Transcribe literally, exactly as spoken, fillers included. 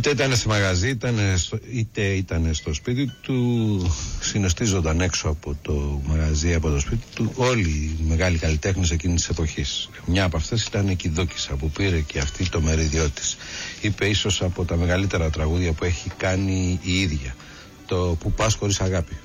Είτε ήταν σε μαγαζί, είτε, στο, είτε ήταν στο σπίτι του, συνοστίζονταν έξω από το μαγαζί, από το σπίτι του, όλοι οι μεγάλοι καλλιτέχνες εκείνης της εποχής. Μια από αυτές ήταν η Κιδόκισσα, που πήρε και αυτή το μερίδιό της. Είπε ίσως από τα μεγαλύτερα τραγούδια που έχει κάνει η ίδια, το «Που πας χωρίς αγάπη».